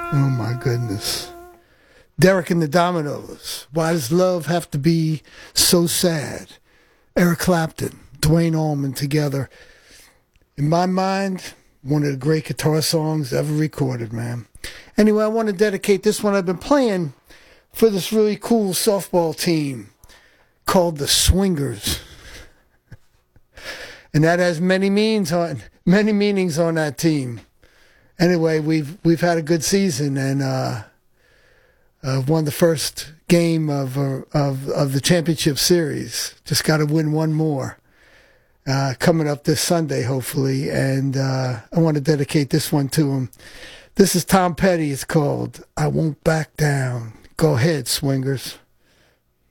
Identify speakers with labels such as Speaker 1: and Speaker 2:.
Speaker 1: Oh my goodness. Derek and the Dominoes. Why does love have to be so sad? Eric Clapton, Duane Allman together. In my mind, one of the great guitar songs ever recorded, man. Anyway, I want to dedicate this one. I've been playing for this really cool softball team called the Swingers. And that has many meanings on that team. Anyway, we've had a good season and won the first game of the championship series. Just got to win one more coming up this Sunday, hopefully. And I want to dedicate this one to him. This is Tom Petty. It's called "I Won't Back Down." Go ahead, Swingers.